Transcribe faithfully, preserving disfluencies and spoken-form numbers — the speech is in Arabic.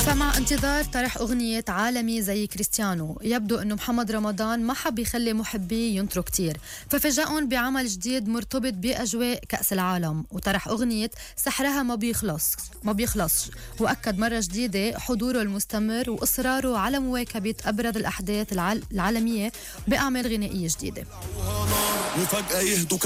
فمع انتظار طرح أغنية عالمي زي كريستيانو، يبدو أنه محمد رمضان ما حب يخلي محبيه ينطروا كتير، ففاجأهم بعمل جديد مرتبط بأجواء كأس العالم، وطرح أغنية سحرها ما بيخلص ما بيخلص وأكد مرة جديدة حضوره المستمر وإصراره على مواكبة أبرز الأحداث العالمية بأعمال غنائية جديدة.